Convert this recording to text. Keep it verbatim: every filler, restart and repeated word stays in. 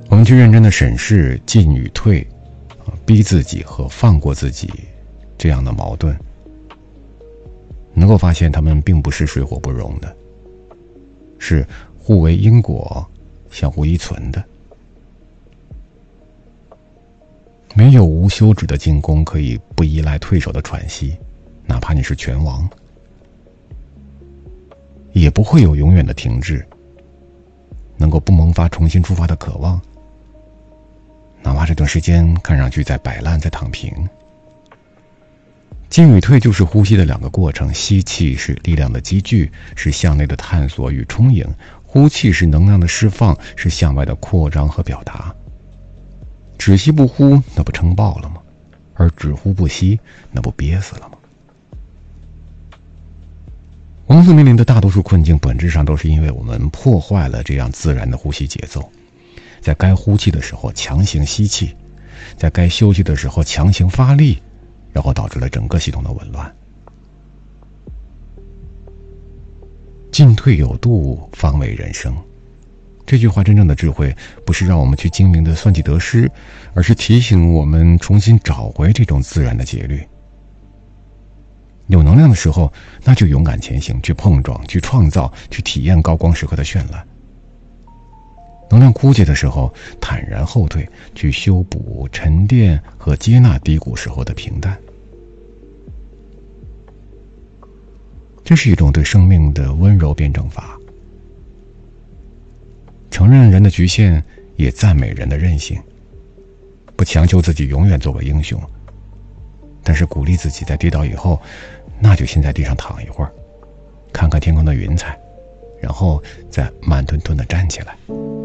我们去认真的审视进与退，逼自己和放过自己这样的矛盾，能够发现它们并不是水火不容的，是互为因果、相互依存的。没有无休止的进攻可以不依赖退守的喘息，哪怕你是拳王，也不会有永远的停滞，能够不萌发重新出发的渴望，哪怕这段时间看上去在摆烂，在躺平。进与退就是呼吸的两个过程，吸气是力量的积聚，是向内的探索与充盈，呼气是能量的释放，是向外的扩张和表达。只吸不呼，那不撑爆了吗？而只呼不吸，那不憋死了吗？我们所面临的大多数困境，本质上都是因为我们破坏了这样自然的呼吸节奏，在该呼气的时候强行吸气，在该休息的时候强行发力，然后导致了整个系统的紊乱。进退有度，方为人生。这句话真正的智慧，不是让我们去精明的算计得失，而是提醒我们重新找回这种自然的节律。有能量的时候，那就勇敢前行，去碰撞，去创造，去体验高光时刻的绚烂。能量枯竭的时候，坦然后退，去修补、沉淀和接纳低谷时候的平淡。这是一种对生命的温柔辩证法，承认人的局限，也赞美人的韧性，不强求自己永远做个英雄，但是鼓励自己在跌倒以后，那就先在地上躺一会儿，看看天空的云彩，然后再慢吞吞地站起来。